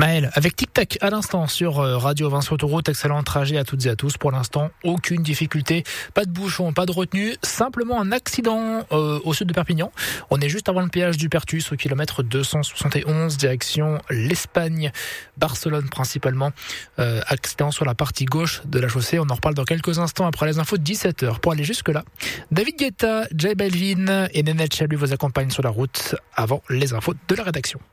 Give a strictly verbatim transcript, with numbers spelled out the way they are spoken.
Maël, avec Tic Tac à l'instant sur Radio Vinci Autoroute, excellent trajet à toutes et à tous. Pour l'instant, aucune difficulté, pas de bouchon, pas de retenue, simplement un accident euh, au sud de Perpignan. On est juste avant le péage du Pertus au kilomètre deux cent soixante et onze, direction l'Espagne, Barcelone principalement. Euh, accident sur la partie gauche de la chaussée. On en reparle dans quelques instants après les infos de dix-sept heures. Pour aller jusque-là, David Guetta, J Balvin et Nenette Chalut vous accompagnent sur la route avant les infos de la rédaction.